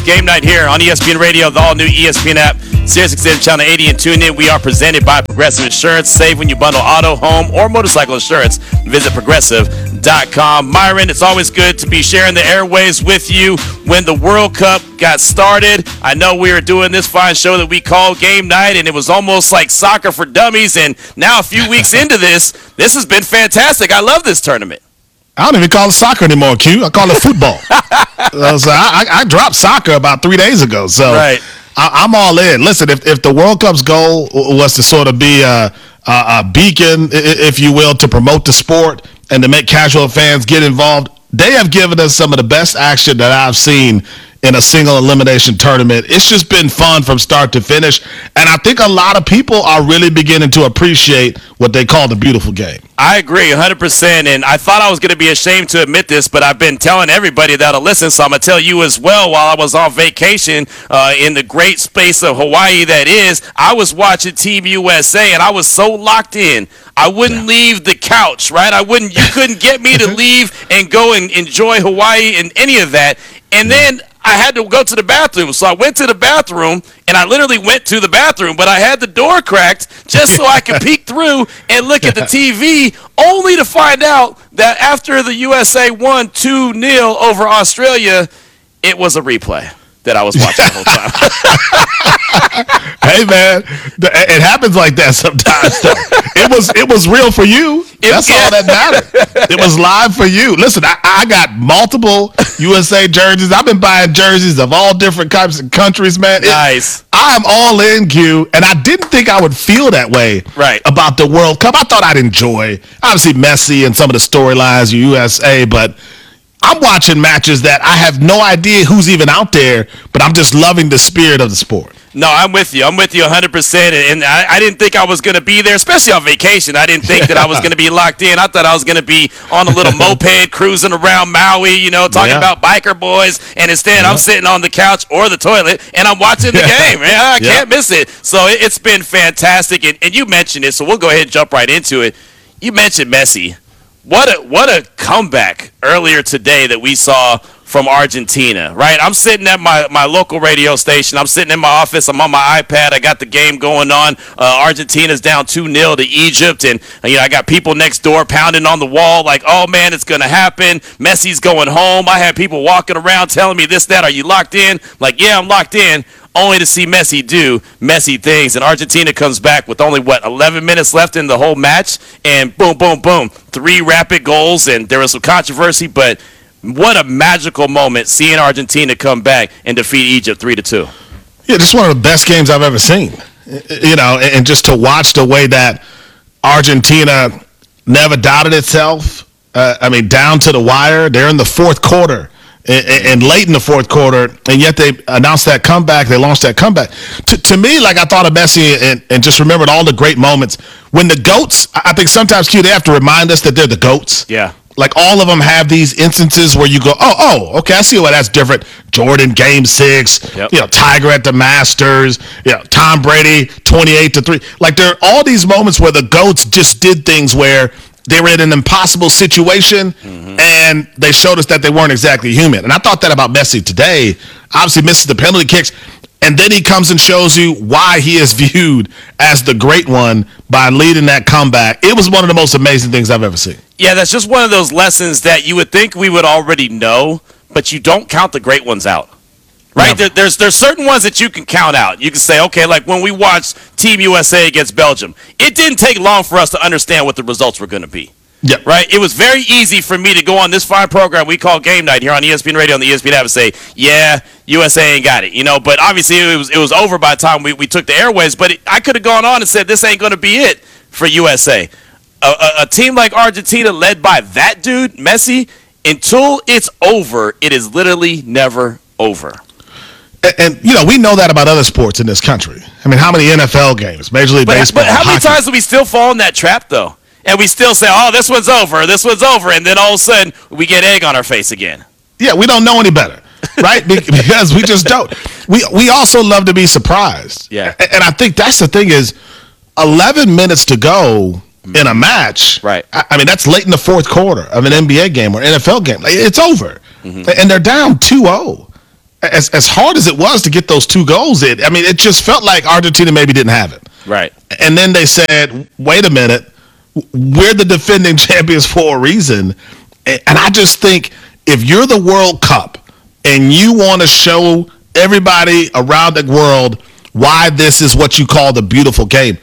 Game night here on ESPN Radio, the all-new ESPN app, SiriusXM Channel 80, and tune in. We are presented by Progressive Insurance. Save when you bundle auto, home, or motorcycle insurance. Visit Progressive.com. Myron, it's always good to be sharing the airwaves with you. When the World Cup got started, I know we were doing this fine show that we call Game Night, and it was almost like soccer for dummies, and now a few weeks into this has been fantastic. I love this tournament. I don't even call it soccer anymore, Q. I call it football. So I dropped soccer about 3 days ago, so right. I'm all in. Listen, if the World Cup's goal was to sort of be a beacon, if you will, to promote the sport and to make casual fans get involved, they have given us some of the best action that I've seen in a single elimination tournament. It's just been fun from start to finish, and I think a lot of people are really beginning to appreciate what they call the beautiful game. I agree 100%, and I thought I was going to be ashamed to admit this, but I've been telling everybody that'll listen, so I'm going to tell you as well. While I was on vacation in the great space of Hawaii that is, I was watching Team USA, and I was so locked in. I wouldn't leave the couch, right? You couldn't get me to leave and go and enjoy Hawaii and any of that. And then I had to go to the bathroom. So I went to the bathroom, and I literally went to the bathroom, but I had the door cracked just so I could peek through and look at the TV, only to find out that after the USA won 2-0 over Australia, it was a replay that I was watching the whole time. Hey, man, it happens like that sometimes. It was real for you. That's all that mattered. It was live for you. Listen, I got multiple USA jerseys. I've been buying jerseys of all different types of countries, man. Nice. I'm all in, Q, and I didn't think I would feel that way about the World Cup. I thought I'd enjoy, obviously, Messi and some of the storylines, USA, but I'm watching matches that I have no idea who's even out there, but I'm just loving the spirit of the sport. No, I'm with you. I'm with you 100%. And I didn't think I was going to be there, especially on vacation. I didn't think that I was going to be locked in. I thought I was going to be on a little moped cruising around Maui, talking about biker boys. And instead, I'm sitting on the couch or the toilet, and I'm watching the game. Man, I can't miss it. So it's been fantastic. And you mentioned it, so we'll go ahead and jump right into it. You mentioned Messi. What a comeback earlier today that we saw from Argentina, right? I'm sitting at my local radio station. I'm sitting in my office. I'm on my iPad. I got the game going on. Argentina's down 2-0 to Egypt, and I got people next door pounding on the wall like, oh, man, it's going to happen. Messi's going home. I had people walking around telling me this, that. Are you locked in? Like, yeah, I'm locked in. Only to see Messi do Messi things. And Argentina comes back with only, 11 minutes left in the whole match. And boom, boom, boom. 3 rapid goals. And there was some controversy. But what a magical moment seeing Argentina come back and defeat Egypt 3-2. Yeah, just one of the best games I've ever seen. And just to watch the way that Argentina never doubted itself. Down to the wire. They're in the fourth quarter. And late in the fourth quarter, and yet they announced that comeback. They launched that comeback. To me, like I thought of Messi and just remembered all the great moments. When the GOATs, I think sometimes, Q, they have to remind us that they're the GOATs. Yeah. Like all of them have these instances where you go, okay, I see why that's different. Jordan, Game 6, Tiger at the Masters, Tom Brady, 28-3. Like there are all these moments where the GOATs just did things where they were in an impossible situation, and they showed us that they weren't exactly human. And I thought that about Messi today. Obviously misses the penalty kicks, and then he comes and shows you why he is viewed as the great one by leading that comeback. It was one of the most amazing things I've ever seen. Yeah, that's just one of those lessons that you would think we would already know, but you don't count the great ones out. Right? Yeah. There's certain ones that you can count out. You can say, okay, like when we watched Team USA against Belgium, it didn't take long for us to understand what the results were going to be. Yeah. Right? It was very easy for me to go on this fine program we call Game Night here on ESPN Radio and the ESPN app and say, yeah, USA ain't got it. But obviously it was over by the time we took the airways. But I could have gone on and said this ain't going to be it for USA. A team like Argentina led by that dude, Messi, until it's over, it is literally never over. And we know that about other sports in this country. I mean, how many NFL games, Major League Baseball, but how many hockey? times do we still fall in that trap, though? And we still say, oh, this one's over, and then all of a sudden we get egg on our face again. Yeah, we don't know any better, right? Because we just don't. We also love to be surprised. Yeah. And I think that's the thing is 11 minutes to go in a match. Right. I mean, that's late in the fourth quarter of an NBA game or NFL game. It's over. And they're down 2-0. as hard as it was to get those 2 goals in, I mean, it just felt like Argentina maybe didn't have it. Right. And then they said, wait a minute, we're the defending champions for a reason. And I just think if you're the World Cup and you want to show everybody around the world why this is what you call the beautiful game,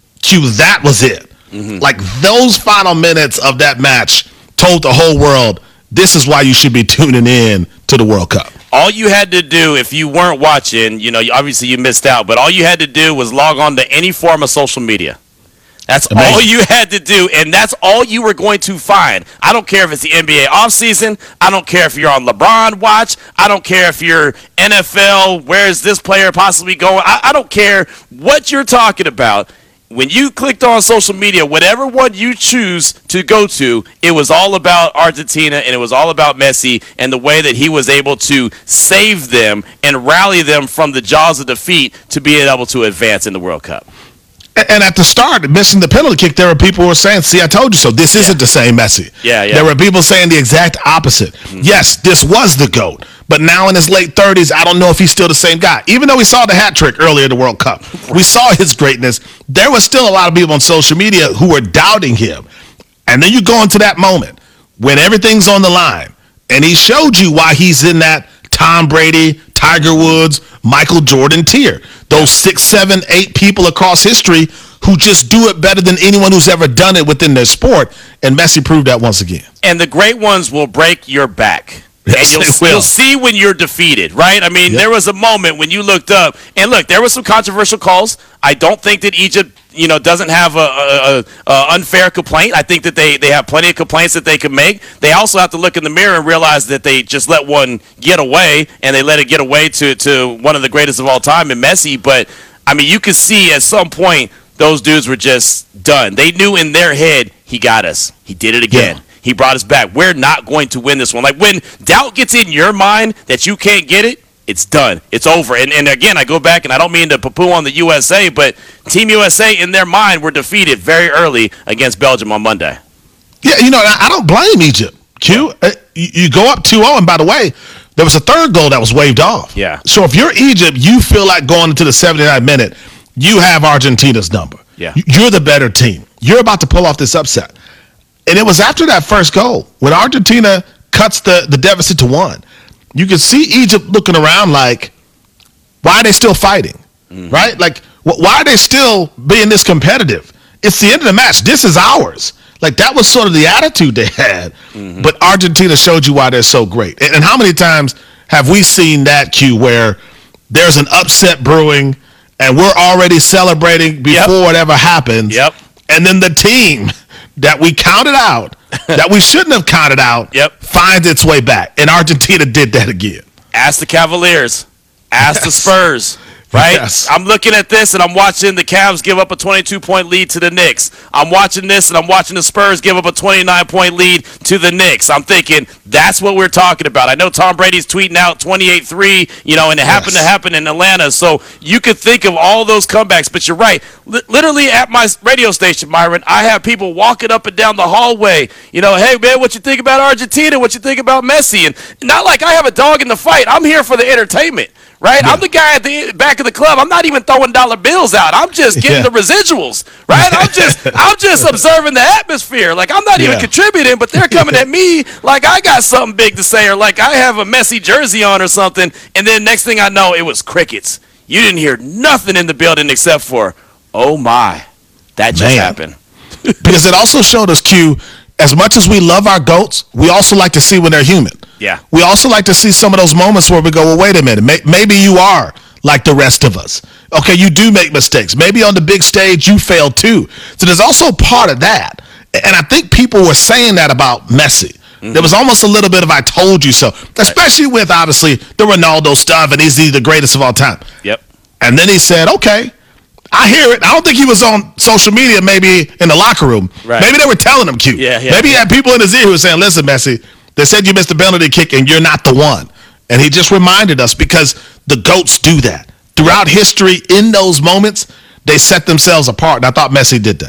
that was it. Mm-hmm. Like those final minutes of that match told the whole world, this is why you should be tuning in to the World Cup. All you had to do, if you weren't watching, obviously you missed out, but all you had to do was log on to any form of social media. That's all you had to do, and that's all you were going to find. I don't care if it's the NBA offseason. I don't care if you're on LeBron watch. I don't care if you're NFL, where is this player possibly going? I don't care what you're talking about. When you clicked on social media, whatever one you choose to go to, it was all about Argentina and it was all about Messi and the way that he was able to save them and rally them from the jaws of defeat to be able to advance in the World Cup. And at the start, missing the penalty kick, there were people who were saying, see, I told you so. This isn't the same Messi. Yeah. There were people saying the exact opposite. Mm-hmm. Yes, this was the GOAT. But now in his late 30s, I don't know if he's still the same guy. Even though we saw the hat trick earlier in the World Cup, we saw his greatness. There was still a lot of people on social media who were doubting him. And then you go into that moment when everything's on the line, and he showed you why he's in that Tom Brady, Tiger Woods, Michael Jordan tier. Those 6, 7, 8 people across history who just do it better than anyone who's ever done it within their sport. And Messi proved that once again. And the great ones will break your back. Yes, and you'll see when you're defeated, right? I mean, There was a moment when you looked up, and look, there were some controversial calls. I don't think that Egypt, doesn't have a unfair complaint. I think that they have plenty of complaints that they can make. They also have to look in the mirror and realize that they just let one get away, and they let it get away to one of the greatest of all time in Messi. But, I mean, you could see at some point those dudes were just done. They knew in their head, he got us. He did it again. Yeah. He brought us back. We're not going to win this one. Like when doubt gets in your mind that you can't get it, it's done. It's over. And again, I go back, and I don't mean to poo-poo on the USA, but Team USA in their mind were defeated very early against Belgium on Monday. Yeah, I don't blame Egypt. Q, you go up 2-0, and by the way, there was a third goal that was waved off. Yeah. So if you're Egypt, you feel like going into the 79th minute, you have Argentina's number. Yeah. You're the better team. You're about to pull off this upset. And it was after that first goal, when Argentina cuts the deficit to 1, you could see Egypt looking around like, why are they still fighting? Mm-hmm. Right? Like, why are they still being this competitive? It's the end of the match. This is ours. Like, that was sort of the attitude they had. Mm-hmm. But Argentina showed you why they're so great. And how many times have we seen that, Q, where there's an upset brewing and we're already celebrating before it ever happens? Yep. And then the team that we counted out, that we shouldn't have counted out, finds its way back. And Argentina did that again. Ask the Cavaliers. Ask the Spurs. Right? Yes. I'm looking at this, and I'm watching the Cavs give up a 22-point lead to the Knicks. I'm watching this, and I'm watching the Spurs give up a 29-point lead to the Knicks. I'm thinking, that's what we're talking about. I know Tom Brady's tweeting out 28-3, and it happened to happen in Atlanta. So you could think of all those comebacks, but you're right. Literally at my radio station, Myron, I have people walking up and down the hallway. Hey, man, what you think about Argentina? What you think about Messi? And not like I have a dog in the fight. I'm here for the entertainment. Right? Yeah. I'm the guy at the back of the club. I'm not even throwing dollar bills out. I'm just getting the residuals. Right? I'm just observing the atmosphere. Like, I'm not even contributing, but they're coming at me like I got something big to say, or like I have a Messi jersey on or something. And then next thing I know, it was crickets. You didn't hear nothing in the building except for, oh my, that just happened. Because it also showed us, Q, as much as we love our GOATs, we also like to see when they're human. Yeah. We also like to see some of those moments where we go, well, wait a minute, maybe you are like the rest of us. Okay, you do make mistakes. Maybe on the big stage you fail too. So there's also part of that. And I think people were saying that about Messi. Mm-hmm. There was almost a little bit of I told you so, especially with, obviously, the Ronaldo stuff, and he's the greatest of all time. Yep. And then he said, okay, I hear it. I don't think he was on social media, maybe in the locker room. Right. Maybe they were telling him, Q. Maybe he had people in his ear who were saying, listen, Messi, they said you missed the penalty kick and you're not the one. And he just reminded us, because the GOATs do that. Throughout history, in those moments, they set themselves apart. And I thought Messi did that.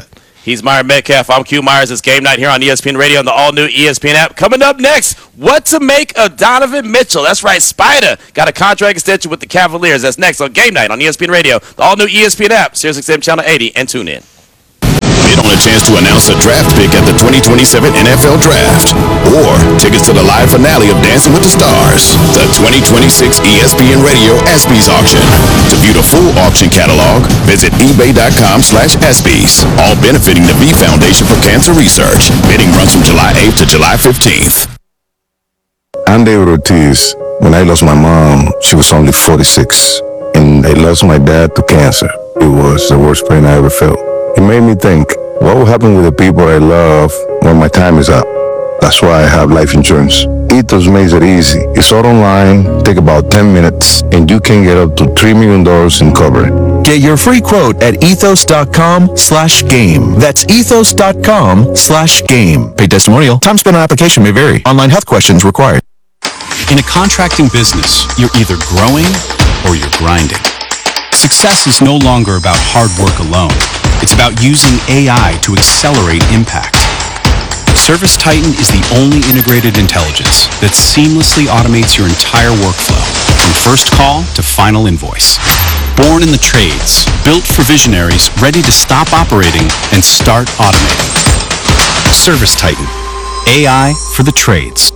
He's Myron Metcalf. I'm Q Myers. It's game night here on ESPN Radio and the all-new ESPN app. Coming up next, what to make of Donovan Mitchell. That's right, Spider got a contract extension with the Cavaliers. That's next on game night on ESPN Radio, the all-new ESPN app, SiriusXM Channel 80, and tune in. Bid on a chance to announce a draft pick at the 2027 NFL Draft, or tickets to the live finale of Dancing with the Stars, the 2026 ESPN Radio ESPYs auction. To view the full auction catalog, visit ebay.com/ESPYs, all benefiting the V Foundation for Cancer Research. Bidding runs from July 8th to July 15th. I'm David Ortiz. When I lost my mom, she was only 46, and I lost my dad to cancer. It was the worst pain I ever felt. It made me think, what will happen with the people I love when my time is up? That's why I have life insurance. Ethos makes it easy. It's all online, take about 10 minutes, and you can get up to $3 million in coverage. Get your free quote at ethos.com/game. That's ethos.com/game. Paid testimonial. Time spent on application may vary. Online health questions required. In a contracting business, you're either growing or you're grinding. Success is no longer about hard work alone. It's about using AI to accelerate impact. ServiceTitan is the only integrated intelligence that seamlessly automates your entire workflow, from first call to final invoice. Born in the trades, built for visionaries ready to stop operating and start automating. ServiceTitan, AI for the trades.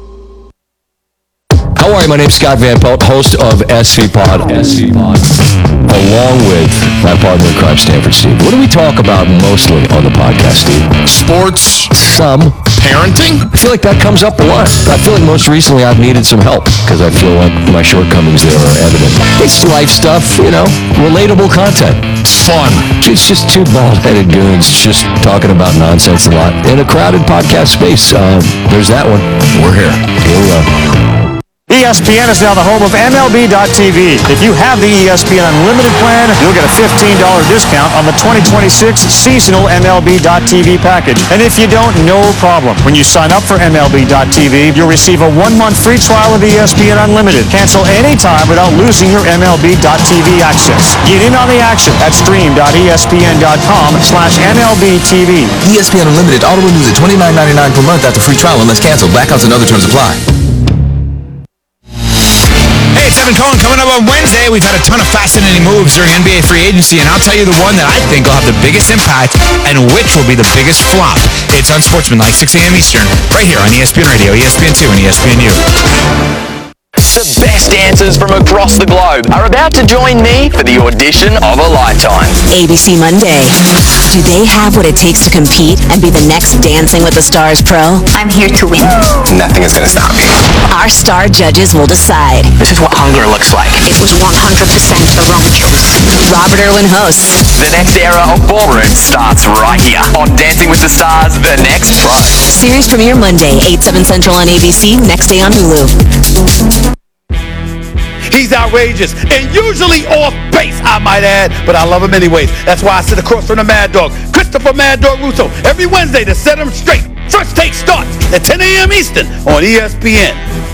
How are you? My name's Scott Van Pelt, host of SC Pod, along with my partner in crime, Stanford Steve. What do we talk about mostly on the podcast, Steve? Sports, Some. parenting. I feel like that comes up a lot. I feel like most recently I've needed some help because I feel like my shortcomings there are evident. It's life stuff, relatable content. Fun. It's just two bald-headed goons just talking about nonsense a lot in a crowded podcast space. There's that one. We're here. Here we are. ESPN is now the home of MLB.tv. If you have the ESPN Unlimited plan, you'll get a $15 discount on the 2026 seasonal MLB.tv package. And if you don't, no problem. When you sign up for MLB.tv, you'll receive a 1-month free trial of ESPN Unlimited. Cancel anytime without losing your MLB.tv access. Get in on the action at stream.espn.com/MLBTV. ESPN Unlimited auto renews at $29.99 per month after free trial unless canceled. Blackouts and other terms apply. Hey, it's Evan Cohen. Coming up on Wednesday, we've had a ton of fascinating moves during NBA free agency, and I'll tell you the one that I think will have the biggest impact and which will be the biggest flop. It's Unsportsmanlike, 6 a.m. Eastern, right here on ESPN Radio, ESPN2, and ESPNU. The best dancers from across the globe are about to join me for the audition of a lifetime. ABC Monday. Do they have what it takes to compete and be the next Dancing with the Stars pro? I'm here to win. Nothing is going to stop me. Our star judges will decide. This is what hunger looks like. It was 100% the wrong choice. Robert Irwin hosts. The next era of ballroom starts right here on Dancing with the Stars, The Next Pro. Series premiere Monday, 8/7 Central on ABC, next day on Hulu. He's outrageous and usually off base, I might add, but I love him anyways. That's why I sit across from the Mad Dog, Christopher Mad Dog Russo, every Wednesday to set him straight. First Take starts at 10 a.m. Eastern on ESPN.